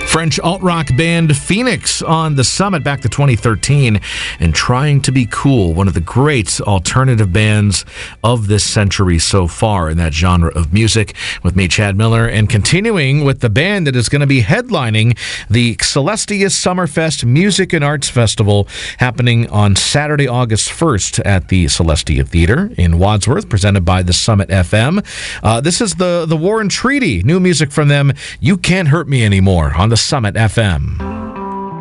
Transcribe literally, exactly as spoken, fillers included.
French alt-rock band Phoenix on the Summit back to twenty thirteen and Trying to Be Cool, one of the great alternative bands of this century so far in that genre of music, with me, Chad Miller, and continuing with the band that is going to be headlining the Celestia Summerfest Music and Arts Festival happening on Saturday, August first at the Celestia Theater in Wadsworth, presented by the Summit F M. Uh, this is the, the War and Treaty, new music from them, You Can't Hurt Me Anymore, on the Summit F M.